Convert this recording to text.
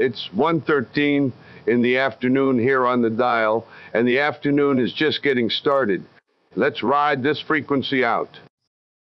It's 1:13 in the afternoon here on the dial, and the afternoon is just getting started. Let's ride this frequency out.